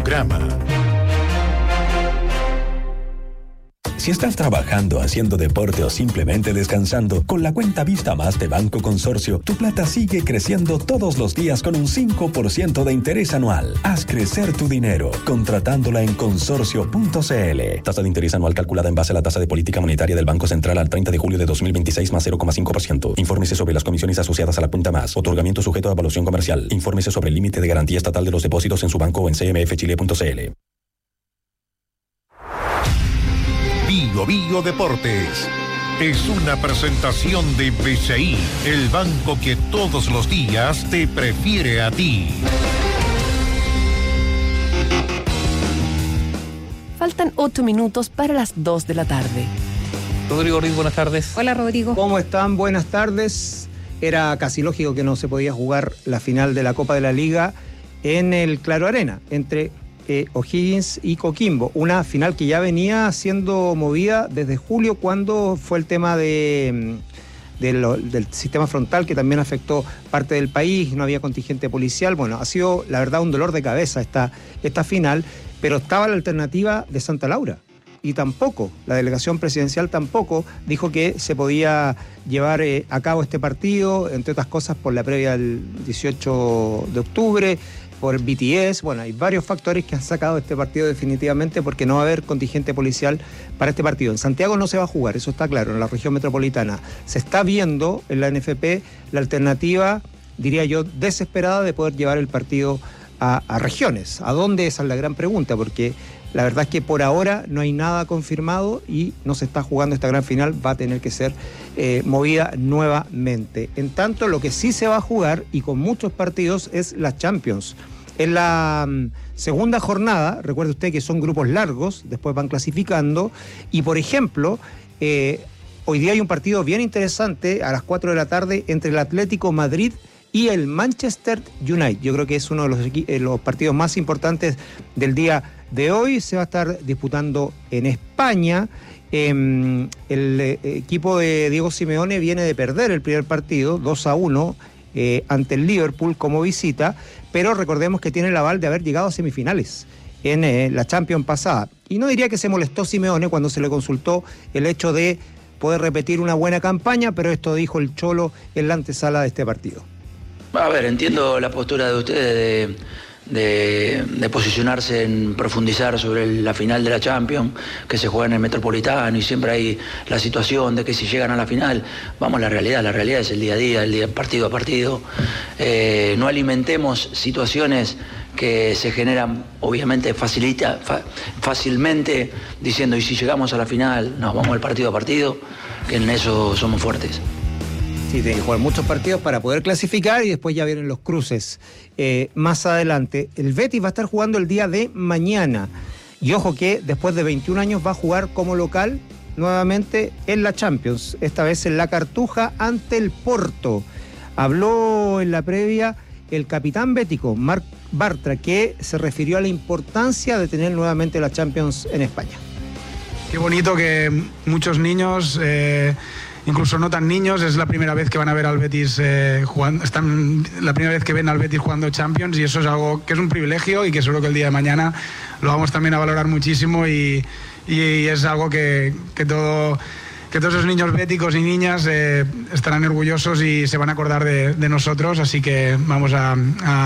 programa. Si estás trabajando, haciendo deporte o simplemente descansando, con la cuenta Vista Más de Banco Consorcio, tu plata sigue creciendo todos los días con un 5% de interés anual. Haz crecer tu dinero, contratándola en consorcio.cl. Tasa de interés anual calculada en base a la tasa de política monetaria del Banco Central al 30 de julio de 2026 más 0,5%. Infórmese sobre las comisiones asociadas a la cuenta Más. Otorgamiento sujeto a evaluación comercial. Infórmese sobre el límite de garantía estatal de los depósitos en su banco o en cmfchile.cl. Bio Bio Deportes es una presentación de BCI, el banco que todos los días te prefiere a ti. Faltan 8 minutos para las 2 de la tarde. Rodrigo Ruiz, buenas tardes. Hola, Rodrigo. ¿Cómo están? Buenas tardes. Era casi lógico que no se podía jugar la final de la Copa de la Liga en el Claro Arena, entre O'Higgins y Coquimbo, una final que ya venía siendo movida desde julio, cuando fue el tema del sistema frontal, que también afectó parte del país, no había contingente policial. Bueno, ha sido la verdad un dolor de cabeza esta final, pero estaba la alternativa de Santa Laura y tampoco, la delegación presidencial tampoco dijo que se podía llevar a cabo este partido, entre otras cosas por la previa del 18 de octubre, por BTS. Bueno, hay varios factores que han sacado este partido definitivamente, porque no va a haber contingente policial para este partido. En Santiago no se va a jugar, eso está claro, en la región metropolitana. Se está viendo en la NFP la alternativa, diría yo, desesperada de poder llevar el partido a regiones. ¿A dónde? Esa es la gran pregunta, porque la verdad es que por ahora no hay nada confirmado y no se está jugando esta gran final, va a tener que ser movida nuevamente. En tanto, lo que sí se va a jugar, y con muchos partidos, es la Champions. En la segunda jornada, recuerde usted que son grupos largos, después van clasificando, y por ejemplo, hoy día hay un partido bien interesante a las 4 de la tarde entre el Atlético Madrid y el Manchester United. Yo creo que es uno de los partidos más importantes del día de hoy. Se va a estar disputando en España. El equipo de Diego Simeone viene de perder el primer partido, 2-1, ante el Liverpool como visita, pero recordemos que tiene el aval de haber llegado a semifinales en la Champions pasada. Y no diría que se molestó Simeone cuando se le consultó el hecho de poder repetir una buena campaña, pero esto dijo el Cholo en la antesala de este partido. A ver, entiendo la postura de ustedes de posicionarse en profundizar sobre la final de la Champions, que se juega en el Metropolitano, y siempre hay la situación de que si llegan a la final, vamos a la realidad es el día a día, el día partido a partido. No alimentemos situaciones que se generan, obviamente, fácilmente, diciendo, y si llegamos a la final, nos vamos al partido a partido, que en eso somos fuertes. Sí, tiene que jugar muchos partidos para poder clasificar, y después ya vienen los cruces más adelante. El Betis va a estar jugando el día de mañana, y ojo que después de 21 años va a jugar como local nuevamente en la Champions, esta vez en la Cartuja ante el Porto. Habló en la previa el capitán bético, Marc Bartra, que se refirió a la importancia de tener nuevamente la Champions en España. Qué bonito que muchos niños, incluso no tan niños, es la primera vez que van a ver al Betis jugando, la primera vez que ven al Betis jugando Champions, y eso es algo que es un privilegio y que seguro que el día de mañana lo vamos también a valorar muchísimo, y es algo que todos esos niños béticos y niñas estarán orgullosos y se van a acordar de nosotros, así que vamos a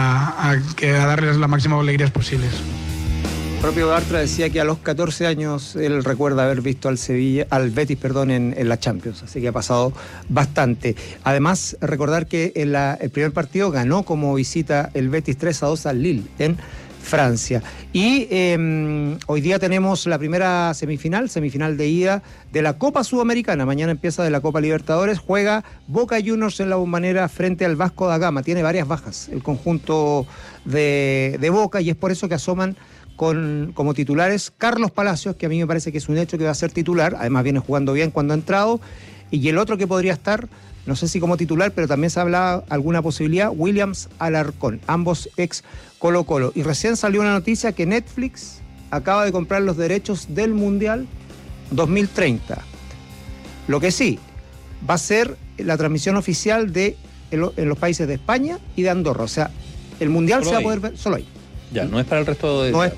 darles las máximas alegrías posibles. El propio Bartra decía que a los 14 años él recuerda haber visto al Betis, en la Champions, así que ha pasado bastante. Además, recordar que el primer partido ganó como visita el Betis 3-2 al Lille en Francia. Y hoy día tenemos la primera semifinal de ida de la Copa Sudamericana. Mañana empieza de la Copa Libertadores. Juega Boca Juniors en la Bombonera frente al Vasco da Gama. Tiene varias bajas el conjunto de Boca, y es por eso que asoman como titulares Carlos Palacios, que a mí me parece que es un hecho que va a ser titular, además viene jugando bien cuando ha entrado, y el otro que podría estar, no sé si como titular, pero también se habla alguna posibilidad, Williams Alarcón, ambos ex Colo-Colo. Y recién salió una noticia que Netflix acaba de comprar los derechos del Mundial 2030. Lo que sí, va a ser la transmisión oficial en los países de España y de Andorra, o sea, el Mundial se va a poder ver solo ahí. Ya, no es para el resto de... No es